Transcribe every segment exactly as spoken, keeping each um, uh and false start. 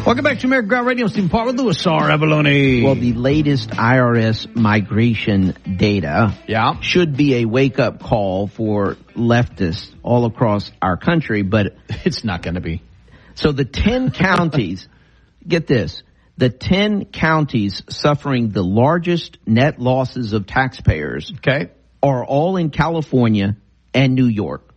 Welcome back to American Ground Radio. Stephen Parr with Louis R. Avalone. Well, the latest I R S migration data yeah. should be a wake-up call for leftists all across our country, but it's not going to be. So the ten counties, get this, the ten counties suffering the largest net losses of taxpayers okay. are all in California and New York.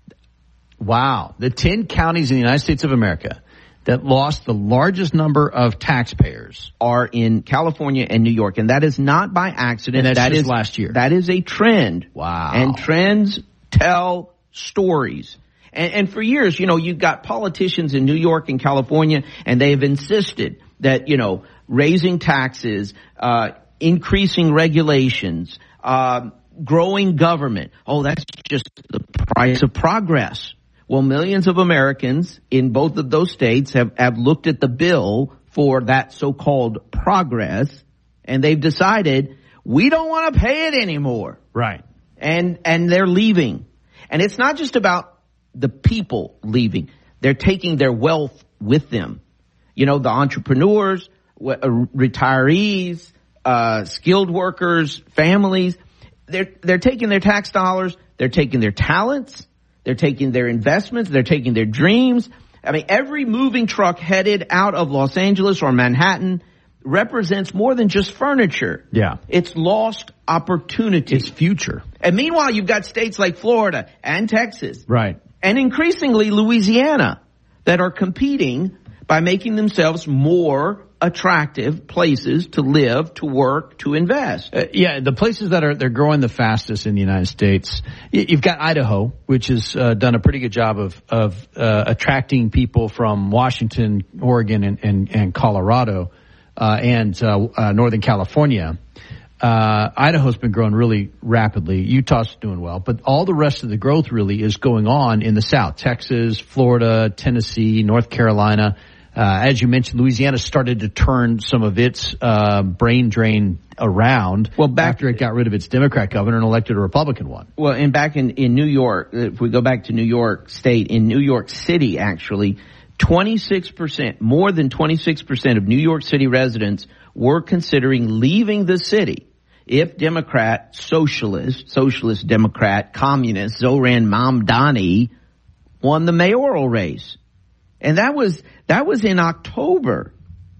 Wow. The ten counties in the United States of America that lost the largest number of taxpayers are in California and New York. And that is not by accident. And that's that just is last year. That is a trend. Wow. And trends tell stories. And, and for years, you know, you've got politicians in New York and California, and they've insisted that, you know, raising taxes, uh, increasing regulations, uh, growing government. Oh, that's just the price of progress. Well, millions of Americans in both of those states have, have looked at the bill for that so-called progress, and they've decided we don't want to pay it anymore. Right. And, and they're leaving. And it's not just about the people leaving. They're taking their wealth with them. You know, the entrepreneurs, retirees, uh, skilled workers, families, they're, they're taking their tax dollars, they're taking their talents, they're taking their investments, they're taking their dreams. I mean, every moving truck headed out of Los Angeles or Manhattan represents more than just furniture. Yeah. It's lost opportunity. It's future. And meanwhile, you've got states like Florida and Texas. Right. And increasingly Louisiana that are competing by making themselves more attractive places to live, to work, to invest. Uh, yeah, the places that are they're growing the fastest in the United States. You've got Idaho, which has uh, done a pretty good job of of uh, attracting people from Washington, Oregon, and and, and Colorado, uh, and uh, uh, Northern California. Uh, Idaho's been growing really rapidly. Utah's doing well, but all the rest of the growth really is going on in the South: Texas, Florida, Tennessee, North Carolina. Uh, as you mentioned, Louisiana started to turn some of its uh, brain drain around well, back, after it got rid of its Democrat governor and elected a Republican one. Well, and back in, in New York, if we go back to New York State, in New York City, actually, twenty-six percent, more than twenty-six percent of New York City residents were considering leaving the city if Democrat, socialist, socialist Democrat, communist Zoran Mamdani won the mayoral race. And that was, that was in October.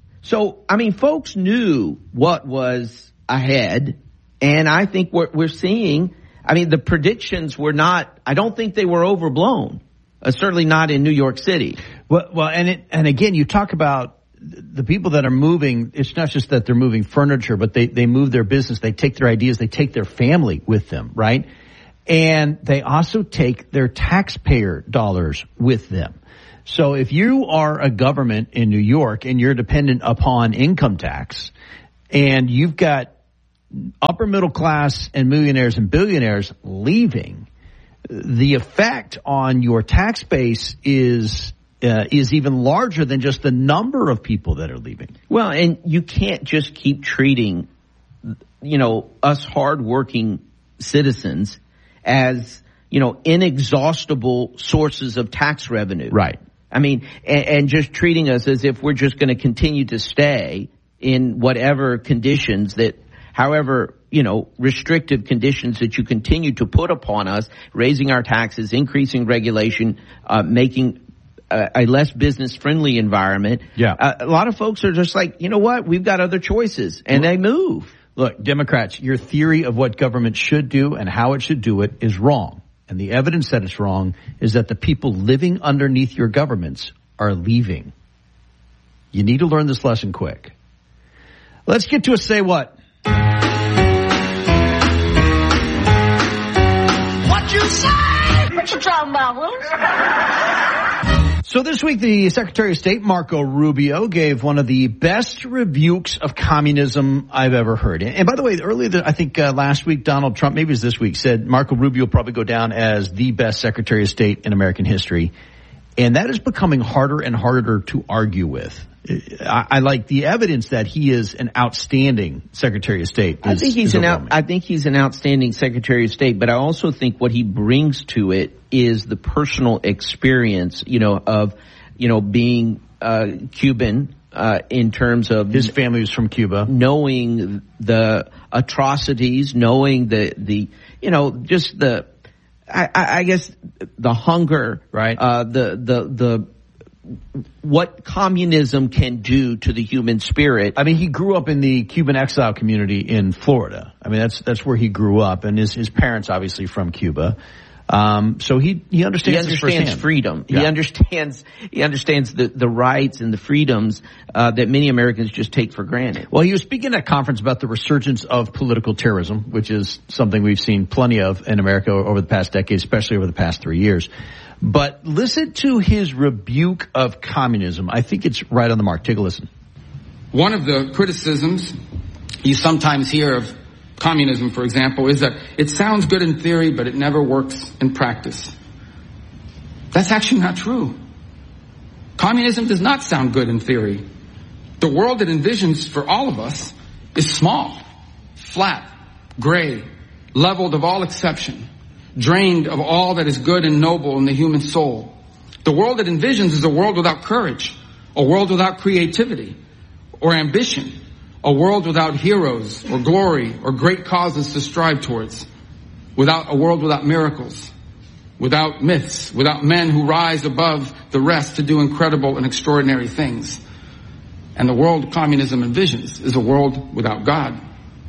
So, I mean, folks knew what was ahead. And I think what we're seeing, I mean, the predictions were not, I don't think they were overblown. Uh, certainly not in New York City. Well, well, and it, and again, you talk about the people that are moving. It's not just that they're moving furniture, but they, they move their business. They take their ideas. They take their family with them, right? And they also take their taxpayer dollars with them. So if you are a government in New York and you're dependent upon income tax and you've got upper middle class and millionaires and billionaires leaving, the effect on your tax base is uh, is even larger than just the number of people that are leaving. Well, and you can't just keep treating, you know, us hardworking citizens as, you know, inexhaustible sources of tax revenue. Right. I mean, and, and just treating us as if we're just going to continue to stay in whatever conditions that, however, you know, restrictive conditions that you continue to put upon us, raising our taxes, increasing regulation, uh, making a, a less business-friendly environment. Yeah. Uh, a lot of folks are just like, you know what, we've got other choices, and they move. Look, Democrats, your theory of what government should do and how it should do it is wrong. And the evidence that it's wrong is that the people living underneath your governments are leaving. You need to learn this lesson quick. Let's get to a Say What. What you say? What you talking about, Willis? So this week, the Secretary of State, Marco Rubio, gave one of the best rebukes of communism I've ever heard. And by the way, earlier, I think uh, last week, Donald Trump, maybe it was this week, said Marco Rubio will probably go down as the best Secretary of State in American history. And that is becoming harder and harder to argue with. I, I like the evidence that he is an outstanding Secretary of State. Is, I think he's an out, I think he's an outstanding Secretary of State, but I also think what he brings to it is the personal experience, you know, of you know, being uh, Cuban uh, in terms of his family was from Cuba, knowing the atrocities, knowing the the you know just the I, I guess the hunger, right? Uh, the the the what communism can do to the human spirit. I mean, he grew up in the Cuban exile community in Florida. I mean, that's that's where he grew up, and his his parents obviously from Cuba. Um, so he he understands he understands freedom. Yeah. He understands he understands the the rights and the freedoms uh, that many Americans just take for granted. Well, he was speaking at a conference about the resurgence of political terrorism, which is something we've seen plenty of in America over the past decade, especially over the past three years. But listen to his rebuke of communism. I think it's right on the mark. Take a listen. One of the criticisms you sometimes hear of communism, for example, is that it sounds good in theory, but it never works in practice. That's actually not true. Communism does not sound good in theory. The world it envisions for all of us is small, flat, gray, leveled of all exception, drained of all that is good and noble in the human soul. The world it envisions is a world without courage, a world without creativity or ambition, a world without heroes or glory or great causes to strive towards, without a world without miracles, without myths, without men who rise above the rest to do incredible and extraordinary things. And the world communism envisions is a world without God.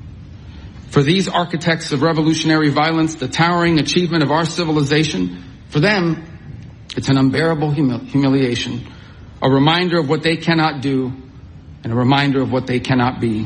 For these architects of revolutionary violence, the towering achievement of our civilization, for them, it's an unbearable humil- humiliation, a reminder of what they cannot do, and a reminder of what they cannot be.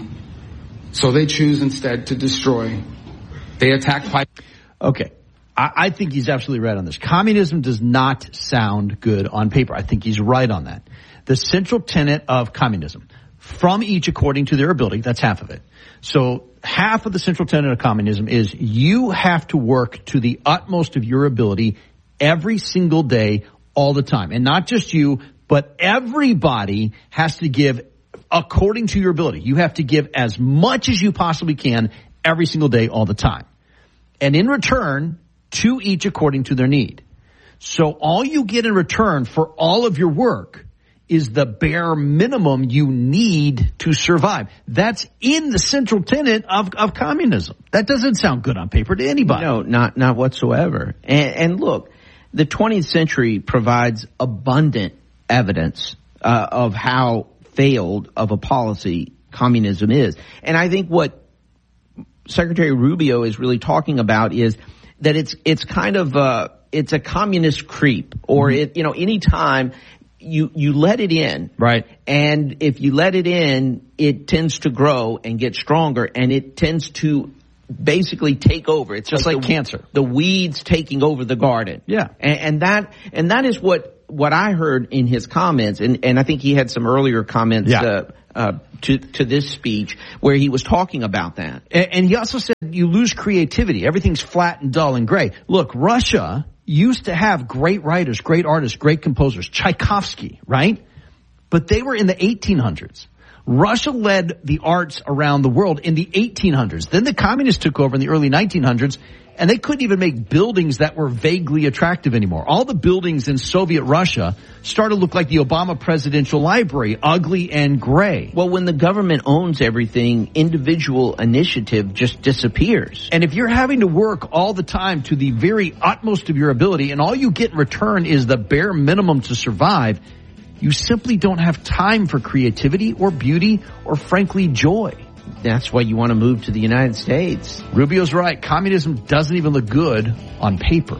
So they choose instead to destroy. They attack pipe. Okay. I, I think he's absolutely right on this. Communism does not sound good on paper. I think he's right on that. The central tenet of communism, from each according to their ability, that's half of it. So half of the central tenet of communism is you have to work to the utmost of your ability every single day, all the time. And not just you, but everybody has to give according to your ability. You have to give as much as you possibly can every single day, all the time. And in return, to each according to their need. So all you get in return for all of your work is the bare minimum you need to survive. That's in the central tenet of, of communism. That doesn't sound good on paper to anybody. No, not, not whatsoever. And, and look, the twentieth century provides abundant evidence uh, of how failed of a policy communism is. And I think what Secretary Rubio is really talking about is that it's it's kind of uh it's a communist creep, or mm-hmm. it you know anytime you you let it in, right? And if you let it in, it tends to grow and get stronger, and it tends to basically take over. It's just like, like the, cancer, the weeds taking over the garden. Yeah, and, and that and that is what. What I heard in his comments, and, and I think he had some earlier comments yeah. uh, uh, to to this speech where he was talking about that. And, and he also said you lose creativity. Everything's flat and dull and gray. Look, Russia used to have great writers, great artists, great composers. Tchaikovsky, right? But they were in the eighteen hundreds. Russia led the arts around the world in the eighteen hundreds. Then the communists took over in the early nineteen hundreds. And they couldn't even make buildings that were vaguely attractive anymore. All the buildings in Soviet Russia started to look like the Obama Presidential Library, ugly and gray. Well, when the government owns everything, individual initiative just disappears. And if you're having to work all the time to the very utmost of your ability, and all you get in return is the bare minimum to survive, you simply don't have time for creativity or beauty or, frankly, joy. That's why you want to move to the United States. Rubio's right. Communism doesn't even look good on paper.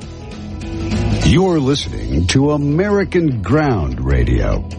You're listening to American Ground Radio.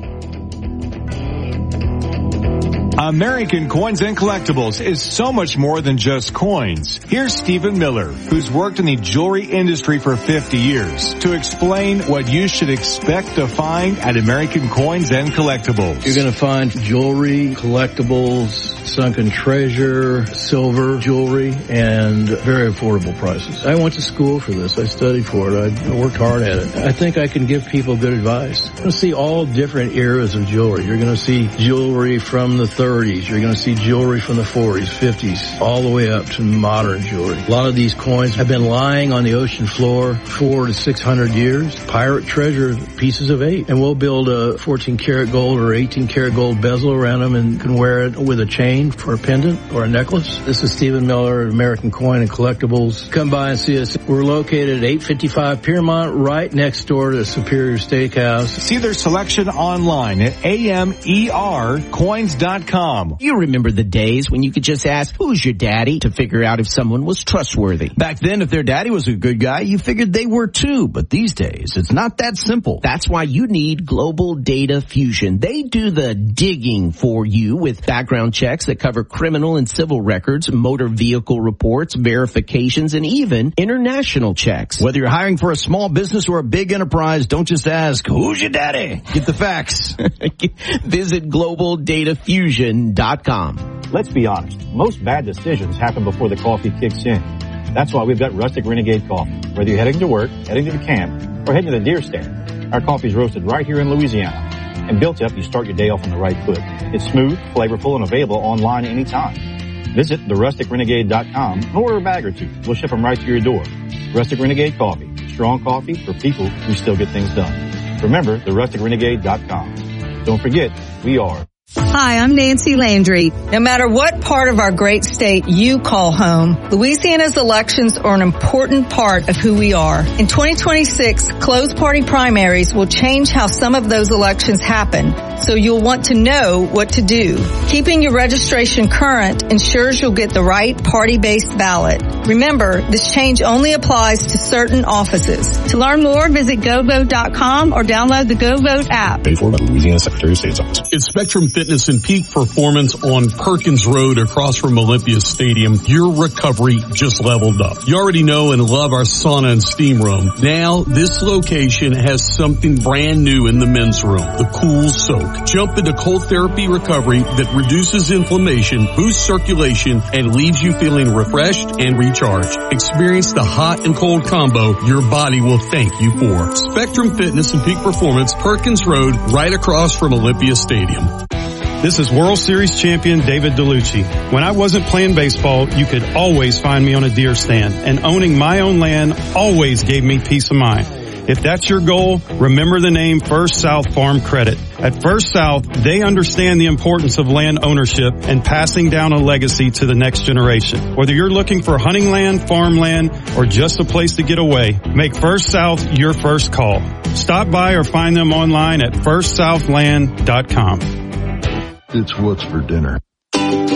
American Coins and Collectibles is so much more than just coins. Here's Stephen Miller, who's worked in the jewelry industry for fifty years, to explain what you should expect to find at American Coins and Collectibles. You're going to find jewelry, collectibles, sunken treasure, silver, jewelry, and very affordable prices. I went to school for this. I studied for it. I worked hard at it. I think I can give people good advice. You're going to see all different eras of jewelry. You're going to see jewelry from the thirties. thirties. You're going to see jewelry from the forties, fifties, all the way up to modern jewelry. A lot of these coins have been lying on the ocean floor four to six hundred years. Pirate treasure pieces of eight. And we'll build a fourteen karat gold or eighteen karat gold bezel around them and can wear it with a chain for a pendant or a necklace. This is Stephen Miller, American Coin and Collectibles. Come by and see us. We're located at eight fifty-five Piermont, right next door to Superior Steakhouse. See their selection online at A M E R coins dot com. You remember the days when you could just ask, who's your daddy, to figure out if someone was trustworthy. Back then, if their daddy was a good guy, you figured they were too. But these days, it's not that simple. That's why you need Global Data Fusion. They do the digging for you with background checks that cover criminal and civil records, motor vehicle reports, verifications, and even international checks. Whether you're hiring for a small business or a big enterprise, don't just ask, who's your daddy? Get the facts. Visit global data fusion dot com. Let's be honest. Most bad decisions happen before the coffee kicks in. That's why we've got Rustic Renegade Coffee. Whether you're heading to work, heading to the camp, or heading to the deer stand, our coffee's roasted right here in Louisiana. And built up, you start your day off on the right foot. It's smooth, flavorful, and available online anytime. Visit the rustic renegade dot com and order a bag or two. We'll ship them right to your door. Rustic Renegade Coffee. Strong coffee for people who still get things done. Remember, the rustic renegade dot com. Don't forget, we are. Hi, I'm Nancy Landry. No matter what part of our great state you call home, Louisiana's elections are an important part of who we are. In twenty twenty-six, closed party primaries will change how some of those elections happen, so you'll want to know what to do. Keeping your registration current ensures you'll get the right party-based ballot. Remember, this change only applies to certain offices. To learn more, visit go vote dot com or download the GoVote app. Paid for by the Louisiana Secretary of State's office. It's Spectrum Fitness and Peak Performance on Perkins Road across from Olympia Stadium. Your recovery just leveled up. You already know and love our sauna and steam room. Now, this location has something brand new in the men's room, the Cool Soak. Jump into cold therapy recovery that reduces inflammation, boosts circulation, and leaves you feeling refreshed and recharged. Experience the hot and cold combo your body will thank you for. Spectrum Fitness and Peak Performance, Perkins Road, right across from Olympia Stadium. This is World Series champion David DeLucci. When I wasn't playing baseball, you could always find me on a deer stand, and owning my own land always gave me peace of mind. If that's your goal, remember the name First South Farm Credit. At First South, they understand the importance of land ownership and passing down a legacy to the next generation. Whether you're looking for hunting land, farmland, or just a place to get away, make First South your first call. Stop by or find them online at first southland dot com. It's what's for dinner.